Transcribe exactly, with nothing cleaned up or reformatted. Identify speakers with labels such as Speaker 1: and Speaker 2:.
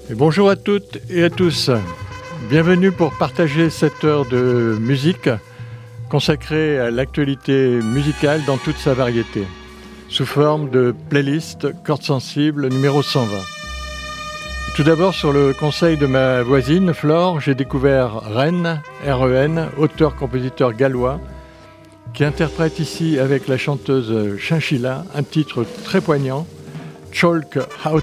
Speaker 1: Et bonjour à toutes et à tous. Bienvenue pour partager cette heure de musique consacrée à l'actualité musicale dans toute sa variété, sous forme de playlist Cordes sensibles numéro cent vingt. Tout d'abord, sur le conseil de ma voisine Flore, j'ai découvert Ren, R E N, auteur-compositeur gallois, qui interprète ici avec la chanteuse Chinchilla un titre très poignant, Chalk Out